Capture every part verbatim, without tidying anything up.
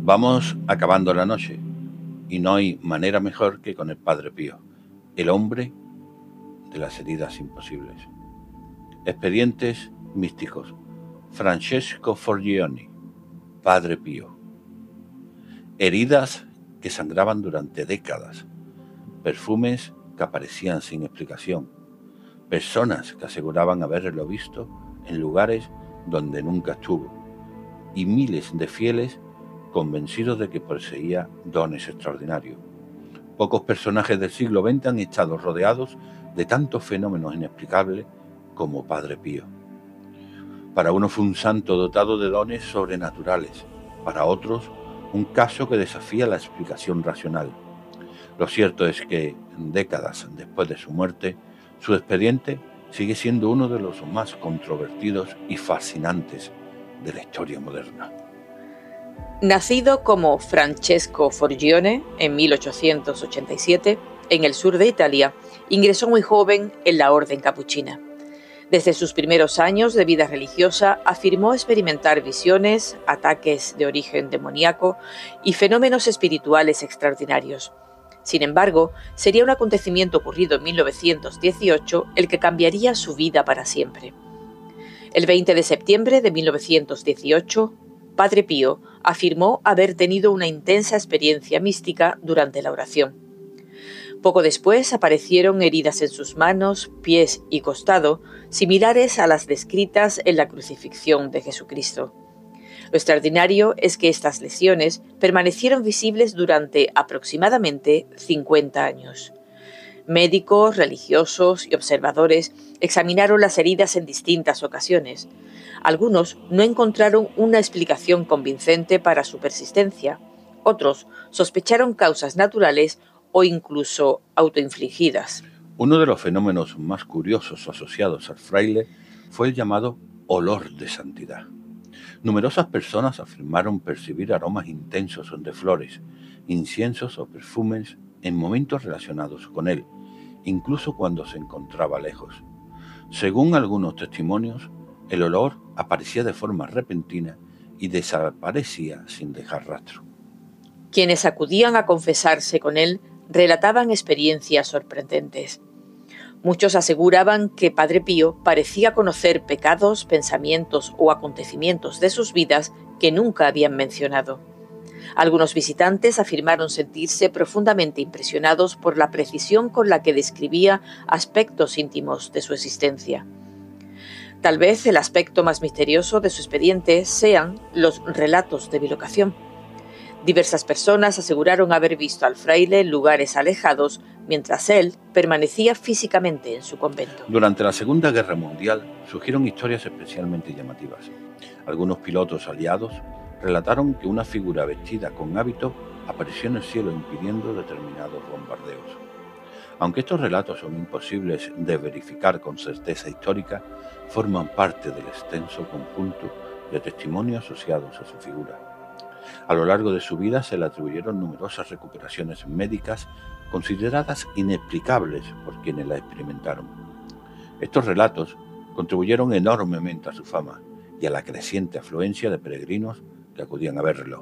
Vamos acabando la noche, y no hay manera mejor que con el Padre Pío, el hombre de las heridas imposibles. Expedientes místicos. Francesco Forgione, Padre Pío. Heridas que sangraban durante décadas, perfumes que aparecían sin explicación, personas que aseguraban haberlo visto en lugares donde nunca estuvo, y miles de fieles convencidos de que poseía dones extraordinarios. Pocos personajes del siglo veinte han estado rodeados de tantos fenómenos inexplicables como Padre Pío. Para unos fue un santo dotado de dones sobrenaturales, para otros un caso que desafía la explicación racional. Lo cierto es que, décadas después de su muerte, su expediente sigue siendo uno de los más controvertidos y fascinantes de la historia moderna. Nacido como Francesco Forgione en mil ochocientos ochenta y siete, en el sur de Italia, ingresó muy joven en la orden capuchina. Desde sus primeros años de vida religiosa, afirmó experimentar visiones, ataques de origen demoníaco y fenómenos espirituales extraordinarios. Sin embargo, sería un acontecimiento ocurrido en mil novecientos dieciocho el que cambiaría su vida para siempre. El veinte de septiembre de mil novecientos dieciocho, Padre Pío afirmó haber tenido una intensa experiencia mística durante la oración. Poco después aparecieron heridas en sus manos, pies y costado, similares a las descritas en la crucifixión de Jesucristo. Lo extraordinario es que estas lesiones permanecieron visibles durante aproximadamente cincuenta años. Médicos, religiosos y observadores examinaron las heridas en distintas ocasiones. Algunos no encontraron una explicación convincente para su persistencia. Otros sospecharon causas naturales o incluso autoinfligidas. Uno de los fenómenos más curiosos asociados al fraile fue el llamado olor de santidad. Numerosas personas afirmaron percibir aromas intensos de flores, inciensos o perfumes en momentos relacionados con él, incluso cuando se encontraba lejos. Según algunos testimonios, el olor aparecía de forma repentina y desaparecía sin dejar rastro. Quienes acudían a confesarse con él relataban experiencias sorprendentes. Muchos aseguraban que Padre Pío parecía conocer pecados, pensamientos o acontecimientos de sus vidas que nunca habían mencionado. Algunos visitantes afirmaron sentirse profundamente impresionados por la precisión con la que describía aspectos íntimos de su existencia. Tal vez el aspecto más misterioso de su expediente sean los relatos de bilocación. Diversas personas aseguraron haber visto al fraile en lugares alejados mientras él permanecía físicamente en su convento. Durante la Segunda Guerra Mundial surgieron historias especialmente llamativas. Algunos pilotos aliados relataron que una figura vestida con hábito apareció en el cielo impidiendo determinados bombardeos. Aunque estos relatos son imposibles de verificar con certeza histórica, forman parte del extenso conjunto de testimonios asociados a su figura. A lo largo de su vida se le atribuyeron numerosas recuperaciones médicas consideradas inexplicables por quienes la experimentaron. Estos relatos contribuyeron enormemente a su fama y a la creciente afluencia de peregrinos que acudían a verlo.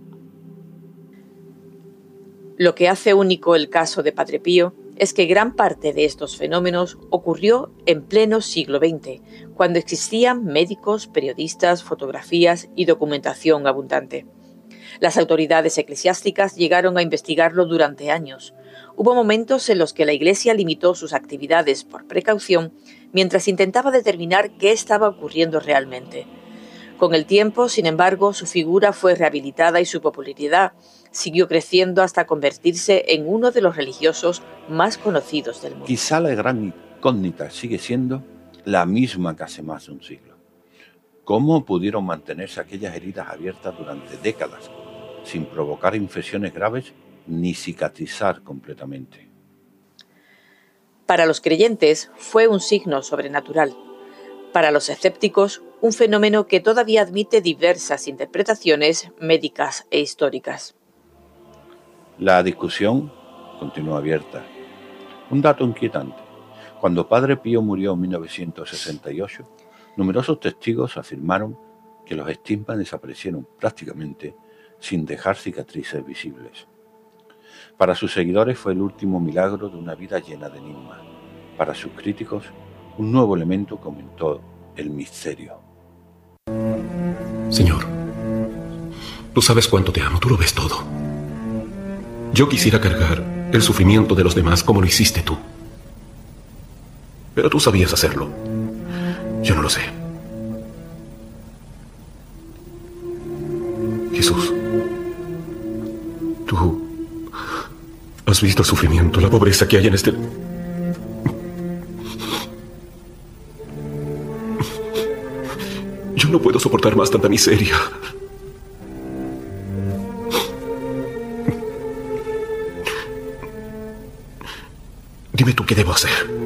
Lo que hace único el caso de Padre Pío es que gran parte de estos fenómenos ocurrió en pleno siglo veinte, cuando existían médicos, periodistas, fotografías y documentación abundante. Las autoridades eclesiásticas llegaron a investigarlo durante años. Hubo momentos en los que la Iglesia limitó sus actividades por precaución mientras intentaba determinar qué estaba ocurriendo realmente. Con el tiempo, sin embargo, su figura fue rehabilitada y su popularidad siguió creciendo hasta convertirse en uno de los religiosos más conocidos del mundo. Quizá la gran incógnita sigue siendo la misma que hace más de un siglo. ¿Cómo pudieron mantenerse aquellas heridas abiertas durante décadas sin provocar infecciones graves ni cicatrizar completamente? Para los creyentes fue un signo sobrenatural. Para los escépticos, un fenómeno que todavía admite diversas interpretaciones médicas e históricas. La discusión continúa abierta. Un dato inquietante. Cuando Padre Pío murió en mil novecientos sesenta y ocho, numerosos testigos afirmaron que los estigmas desaparecieron prácticamente sin dejar cicatrices visibles. Para sus seguidores fue el último milagro de una vida llena de enigmas. Para sus críticos, un nuevo elemento que aumentó el misterio. Señor, tú sabes cuánto te amo, tú lo ves todo. Yo quisiera cargar el sufrimiento de los demás como lo hiciste tú. Pero tú sabías hacerlo. Yo no lo sé. Jesús, tú has visto el sufrimiento, la pobreza que hay en este... Yo no puedo soportar más tanta miseria. Dime tú qué debo hacer.